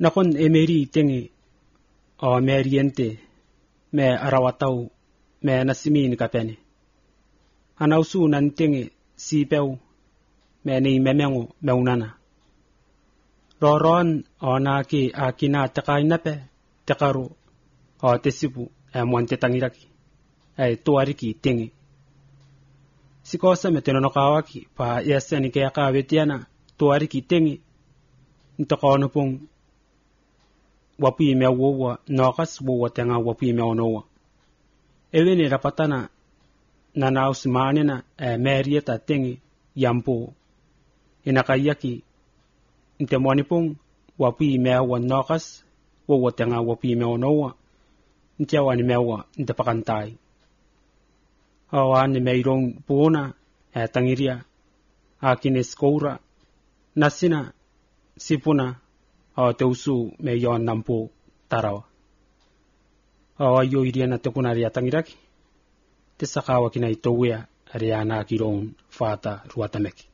Nakon emeri tengi o meriente me arawatau me nasimin kapene. Anausu nan tengi sipeu me ni memengo meunana. Roron o na ki akina takainape takaru o tesipu monte tangiraki tuariki tengi. Sikosa me tenonokawaki pa yaseni kaya kawetiana tuariki tengi ntokonopong wapi me wowa nokas wowa tenga wapi me onowa. Ewene rapatana nanaus manena merieta tengi yampo inakayaki ntemonipong wapi me wa nokas wowa tenga wapi me onowa ntiawani mewa ntepakantai. Awan meirong puna tangiria akine skoura nasina sipuna teusu me yon nampo tarawa. Ayo iriana tekunaria tangiraki tesakawa kina itowea ariana kirong fata ruatameki.